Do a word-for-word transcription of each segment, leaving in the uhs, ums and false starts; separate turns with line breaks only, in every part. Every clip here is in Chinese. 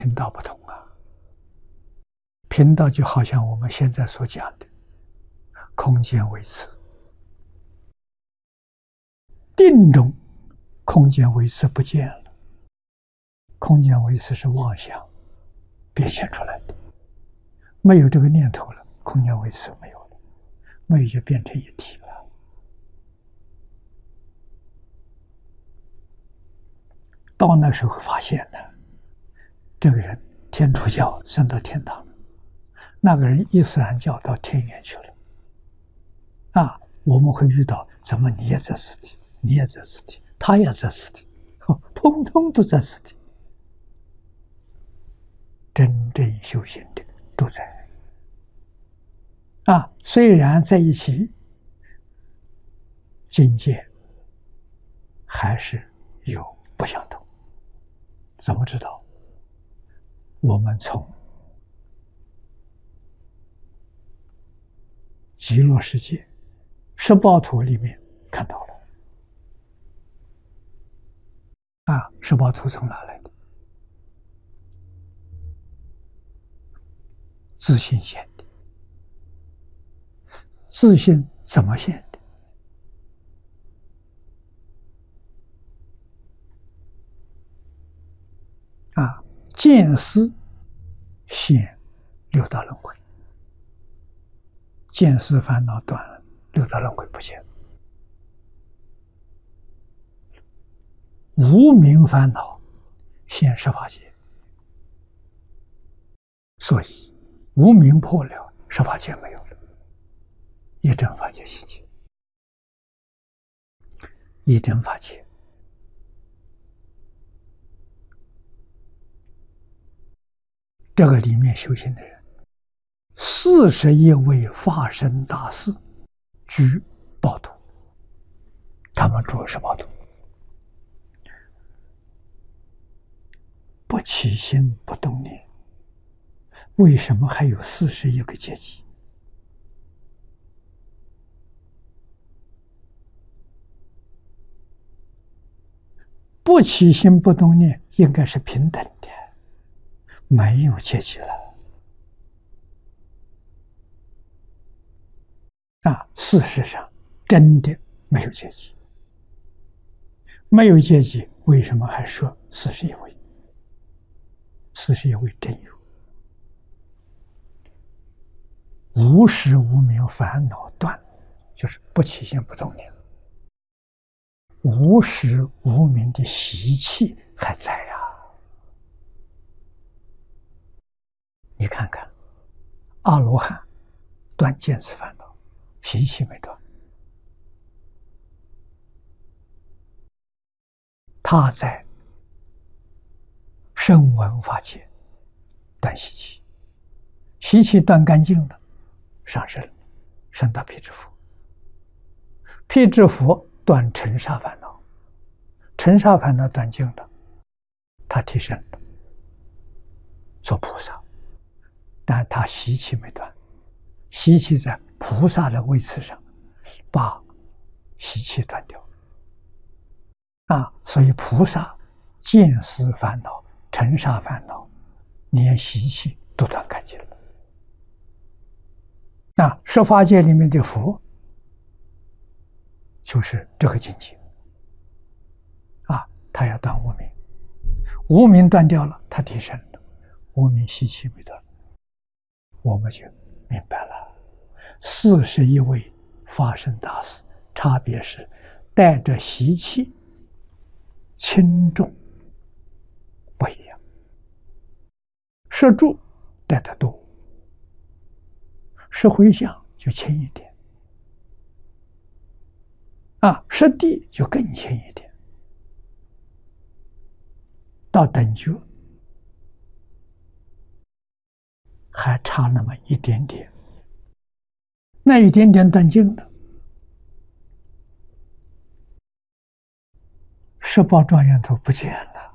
频道不同啊。频道就好像我们现在所讲的空间维持，定中空间维持不见了，空间维持是妄想变现出来的，没有这个念头了，空间维持没有了，没有就变成一体了。到那时候发现呢，这个人天主教升到天堂了，那个人伊斯兰教到天园去了。啊，我们会遇到怎么你也在此地，你也在此地，他也在此地，通通都在此地。真正修行的都在。啊，虽然在一起，境界还是有不相同。怎么知道？我们从极乐世界十报图里面看到了。啊，十报图从哪来的？自信现的。自信怎么现的？啊，见思现六道轮回，见思烦恼断了，六道轮回不现。无明烦恼现十法界，所以无明破了，十法界没有了，一真法界悉界，一真法界。这个里面修行的人，四十一位法身大士居报土，他们住是报土，不起心不动念。为什么还有四十一个阶级？不起心不动念应该是平等的，没有阶级了。啊，事实上真的没有阶级，没有阶级，为什么还说四十一位？四十一位真有，无时无明烦恼断，就是不起心不动念，无时无明的习气还在呀。你看看，阿罗汉断见思烦恼，习气没断，他在声闻法界断习气，习气断干净了，上升了，升到辟支佛。辟支佛断尘沙烦恼，尘沙烦恼断尽了，他提升了，做菩萨。但他习气没断，习气在菩萨的位次上把习气断掉啊，所以菩萨见思烦恼、尘沙烦恼，连习气都断干净了。那十法界里面的佛，就是这个境界啊，他要断无明，无明断掉了，他提升了，无明习气没断，我们就明白了。四十一位法身大士，差别是带着习气轻重不一样，摄住带得多，摄回向就轻一点，啊，摄地就更轻一点，到等觉还差那么一点点，那一点点断尽了，十报庄严图不见了，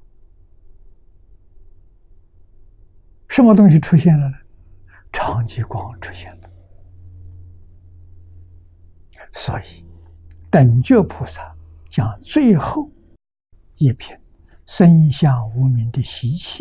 什么东西出现了呢？常寂光出现了。所以等觉菩萨将最后一品生相无明的习气